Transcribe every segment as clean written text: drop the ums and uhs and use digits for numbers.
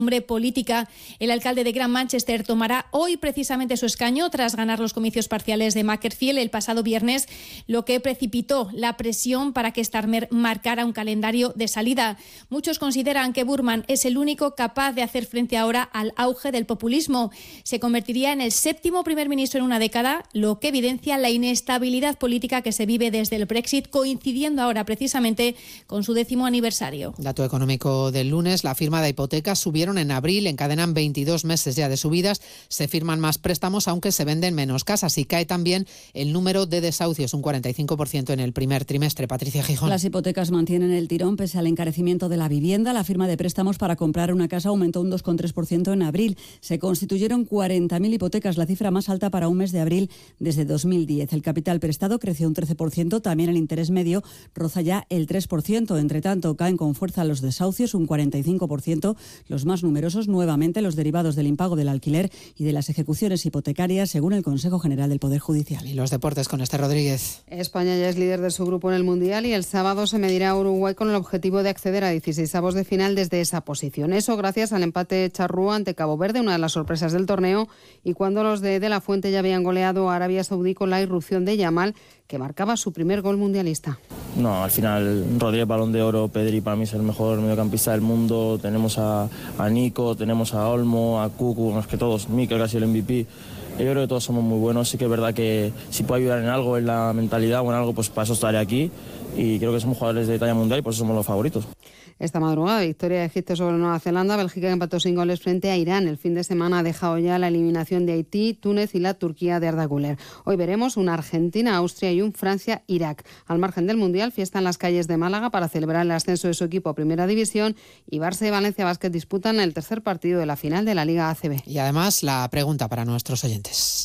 política. El alcalde de Gran Manchester tomará hoy precisamente su escaño tras ganar los comicios parciales de Macclesfield el pasado viernes, lo que precipitó la presión para que Starmer marcara un calendario de salida. Muchos consideran que Burman es el único capaz de hacer frente ahora al auge del populismo. Se convertiría en el 7º primer ministro en una década, lo que evidencia la inestabilidad política que se vive desde el Brexit, coincidiendo ahora precisamente con su 10º aniversario. Dato económico del lunes: la firma de hipotecas subieron en abril, encadenan 22 meses ya de subidas, se firman más préstamos aunque se venden menos casas y cae también el número de desahucios, un 45% en el primer trimestre. Patricia Gijón. Las hipotecas mantienen el tirón pese al encarecimiento de la vivienda. La firma de préstamos para comprar una casa aumentó un 2,3% en abril. Se constituyeron 40.000 hipotecas, la cifra más alta para un mes de abril desde 2010. El capital prestado creció un 13%, también el interés medio roza ya el 3%. Entre tanto, caen con fuerza los desahucios, un 45%, los más numerosos nuevamente los derivados del impago del alquiler y de las ejecuciones hipotecarias, según el Consejo General del Poder Judicial. Y los deportes con Esther Rodríguez. España ya es líder de su grupo en el Mundial y el sábado se medirá a Uruguay con el objetivo de acceder a 16avos de final desde esa posición. Eso gracias al empate charrúa ante Cabo Verde, una de las sorpresas del torneo, y cuando los de la Fuente ya habían goleado a Arabia Saudí con la irrupción de Yamal, que marcaba su primer gol mundialista. No, al final Rodríguez, Balón de Oro, Pedri para mí es el mejor mediocampista del mundo, tenemos a Nico, tenemos a Olmo, a Cucu, más que todos, Mikel casi el MVP. Yo creo que todos somos muy buenos, sí que es verdad que si puedo ayudar en algo, en la mentalidad o en algo, pues para eso estaré aquí, y creo que somos jugadores de talla mundial y por eso somos los favoritos. Esta madrugada, victoria de Egipto sobre Nueva Zelanda, Bélgica empató sin goles frente a Irán. El fin de semana ha dejado ya la eliminación de Haití, Túnez y la Turquía de Arda Güler. Hoy veremos una Argentina-Austria y un Francia-Irak. Al margen del Mundial, fiesta en las calles de Málaga para celebrar el ascenso de su equipo a Primera División, y Barça y Valencia Basket disputan el tercer partido de la final de la Liga ACB. Y además la pregunta para nuestros oyentes.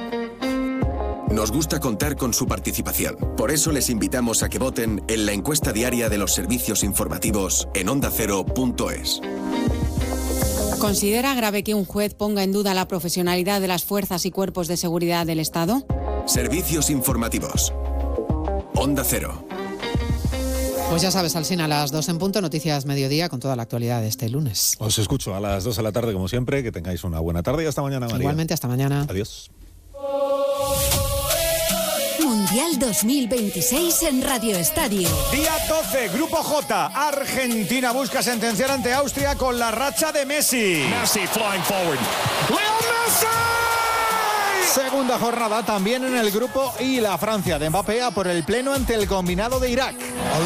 Nos gusta contar con su participación. Por eso les invitamos a que voten en la encuesta diaria de los servicios informativos en ondacero.es. ¿Considera grave que un juez ponga en duda la profesionalidad de las fuerzas y cuerpos de seguridad del Estado? Servicios informativos. Onda Cero. Pues ya sabes, Alsina, a las 2 en punto, Noticias Mediodía con toda la actualidad de este lunes. Os escucho a las 2 de la tarde, como siempre. Que tengáis una buena tarde y hasta mañana, María. Igualmente, hasta mañana. Adiós. Mundial 2026 en Radio Estadio. Día 12, Grupo J. Argentina busca sentenciar ante Austria con la racha de Messi. Messi flying forward. ¡Leo Messi! Segunda jornada también en el grupo I. La Francia de Mbappé a por el pleno ante el combinado de Irak.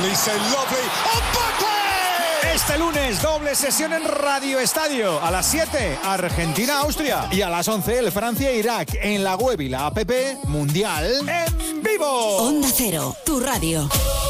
Este lunes, doble sesión en Radio Estadio. A las 7, Argentina-Austria. Y a las 11, el Francia-Irak. En la web y la app, Mundial en vivo. Onda Cero, tu radio.